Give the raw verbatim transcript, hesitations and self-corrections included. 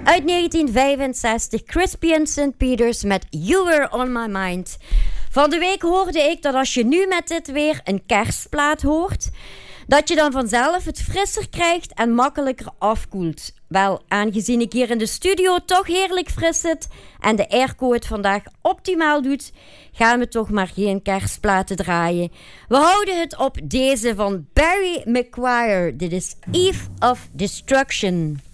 Uit negentien vijfenzestig, Crispy and Saint Peters met You Were On My Mind. Van de week hoorde ik dat als je nu met dit weer een kerstplaat hoort, dat je dan vanzelf het frisser krijgt en makkelijker afkoelt. Wel, aangezien ik hier in de studio toch heerlijk fris zit en de airco het vandaag optimaal doet, gaan we toch maar geen kerstplaten draaien. We houden het op deze van Barry McGuire. Dit is Eve of Destruction.